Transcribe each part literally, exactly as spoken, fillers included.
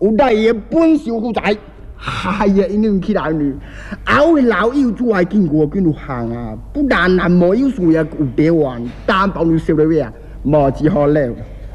有代也本小负债，还也因为起来呢，后老友主还经过跟路行啊，不但南无有数也有地王，担保你收了位啊，无只好了。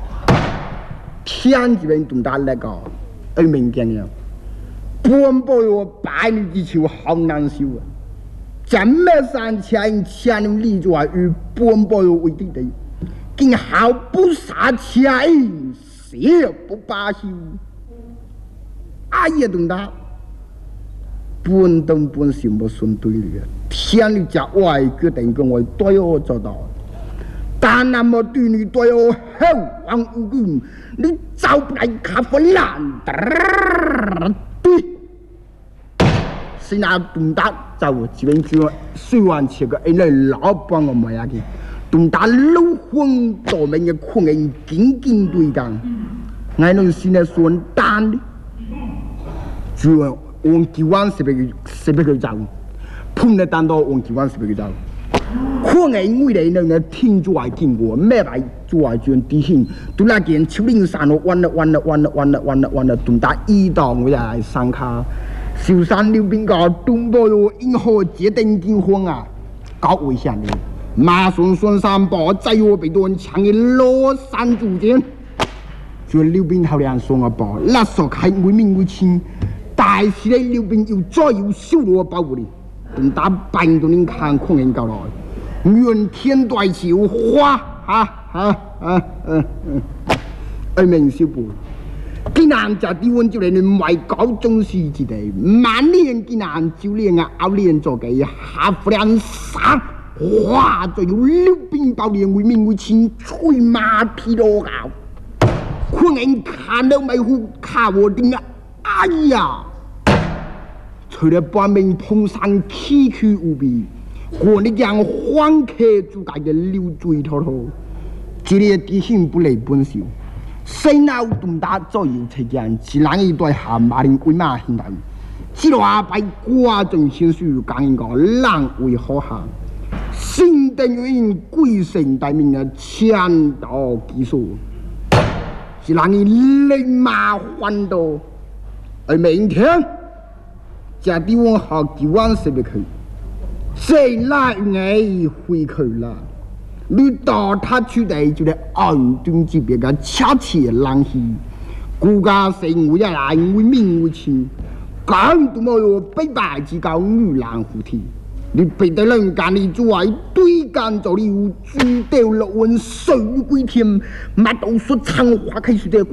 天这边动大那个，而民间呀，半步我百里之秋好难受啊！怎么山前千里之外与半步有为敌的，竟毫不杀钱，死不罢休。哎呀，动大，半东半西没顺对了，天你家外决定跟我对我做到。但那么对你对我好王无辜，你找不来卡夫兰，对，是那东大在我这边就虽然这个因为老帮我买下去，东大老昏多门的困人紧紧对抗，俺能现在算单的，就往几万是被是被佢走，碰得单到往几万是被佢走。可能因为呢，呢听住外经过，咩来住外转地形，都那件秋林山咯，弯了弯了弯了弯了弯了弯了，东大一道我来上卡，小山溜边个东坡哟，因何决定金荒啊？搞危险的，马顺顺山坡，在我被多人抢的落山主间，就溜边头两双啊坡，那时候开为民为亲，但是呢溜边又再又修罗保护的。东大半都能看空人搞来，愿天对笑花哈哈哈嗯嗯，而明小辈，今南就低温就嚟你外搞中西之地，满年今南就连啊熬年做嘅下夫两杀，哇！就有六兵包连为民为亲，吹马匹罗搞，空人看到没户卡我顶啊！哎呀！除了半面碰上崎岖无比，我哋让黄客主家嘅流水滔滔，这里地形不离本少，谁闹东大左右车间，自然一对下马林鬼马现代，只话by瓜种先书讲一个人为好行，新等于鬼神大名嘅千道技术，自然以立马换到，而明天。家地方好几万是不去，谁来爱回去了？你到他去的就得安顿这边个恰切冷气，国家生活也来为民为情，讲都冇有北白之高女郎虎体，你背得人干你做爱对干做你有猪掉落温水归天，乜都说长话开始的。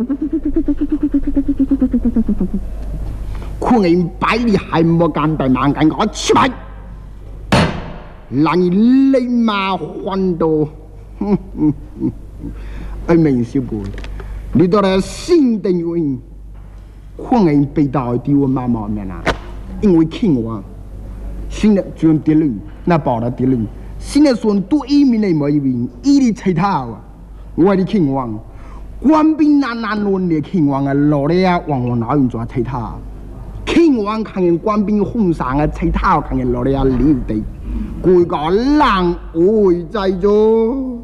可能百里还没干白忙干我七百，让你立马还到，哼哼哼！哎，明小辈，你到了新的原因，可能被到对我妈妈面啦，因为听我，新的就跌落，那报了跌落，新的说多一面的没一面，一里猜他啊，我的听我，官兵难难论的听我啊，老的啊，往往哪用做猜他。听完看见官兵红上啊，其他看见落嚟啊撩地，佢個冷會制咗。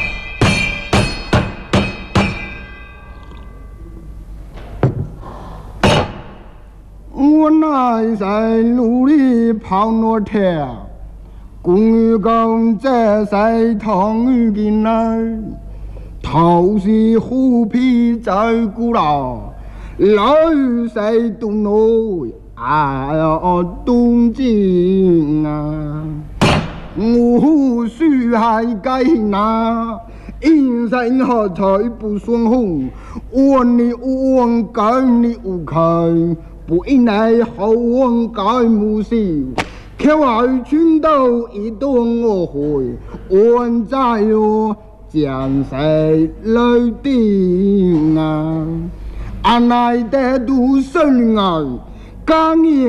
我乃在路里跑落跳，公寓公這在唐雨邊來，頭是虎皮在古老。老細東內啊呀東京啊，我須係計那，因生何才不雙紅，我你我改你無開，不因來後我改無笑，卻係穿到一段我會，我在我將世來定啊。安奈得都生爱，刚也。